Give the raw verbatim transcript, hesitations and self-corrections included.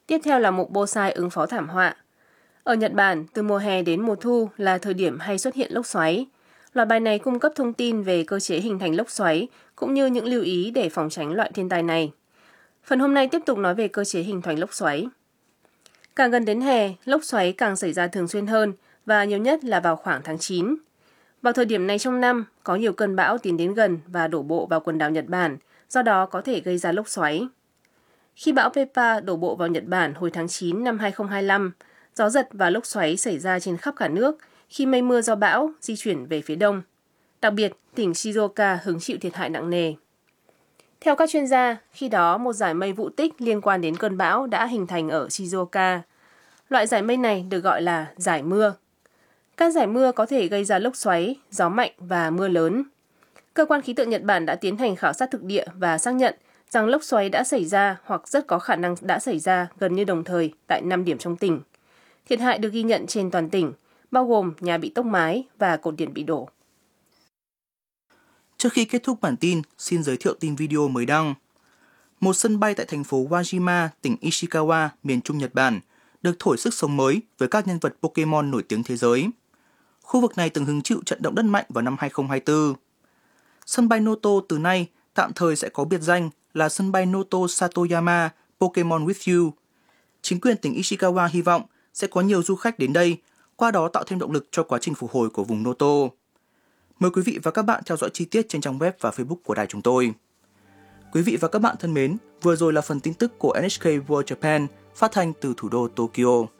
Tiếp theo là mục bonsai ứng phó thảm họa. Ở Nhật Bản, từ mùa hè đến mùa thu là thời điểm hay xuất hiện lốc xoáy. Loạt bài này cung cấp thông tin về cơ chế hình thành lốc xoáy cũng như những lưu ý để phòng tránh loại thiên tai này. Phần hôm nay tiếp tục nói về cơ chế hình thành lốc xoáy. Càng gần đến hè, lốc xoáy càng xảy ra thường xuyên hơn và nhiều nhất là vào khoảng tháng chín. Vào thời điểm này trong năm, có nhiều cơn bão tiến đến gần và đổ bộ vào quần đảo Nhật Bản, do đó có thể gây ra lốc xoáy. Khi bão Pepa đổ bộ vào Nhật Bản hồi tháng chín năm hai không hai lăm, gió giật và lốc xoáy xảy ra trên khắp cả nước khi mây mưa do bão di chuyển về phía đông. Đặc biệt, tỉnh Shizuoka hứng chịu thiệt hại nặng nề. Theo các chuyên gia, khi đó một dải mây vụ tích liên quan đến cơn bão đã hình thành ở Shizuoka. Loại dải mây này được gọi là dải mưa. Các dải mưa có thể gây ra lốc xoáy, gió mạnh và mưa lớn. Cơ quan khí tượng Nhật Bản đã tiến hành khảo sát thực địa và xác nhận rằng lốc xoáy đã xảy ra hoặc rất có khả năng đã xảy ra gần như đồng thời tại năm điểm trong tỉnh. Thiệt hại được ghi nhận trên toàn tỉnh, bao gồm nhà bị tốc mái và cột điện bị đổ. Trước khi kết thúc bản tin, xin giới thiệu tin video mới đăng. Một sân bay tại thành phố Wajima, tỉnh Ishikawa, miền Trung Nhật Bản, được thổi sức sống mới với các nhân vật Pokemon nổi tiếng thế giới. Khu vực này từng hứng chịu trận động đất mạnh vào năm hai không hai tư. Sân bay Noto từ nay tạm thời sẽ có biệt danh là sân bay Noto Satoyama Pokemon with You. Chính quyền tỉnh Ishikawa hy vọng sẽ có nhiều du khách đến đây, qua đó tạo thêm động lực cho quá trình phục hồi của vùng Noto. Mời quý vị và các bạn theo dõi chi tiết trên trang web và Facebook của đài chúng tôi. Quý vị và các bạn thân mến, vừa rồi là phần tin tức của en hát ca World Japan phát thanh từ thủ đô Tokyo.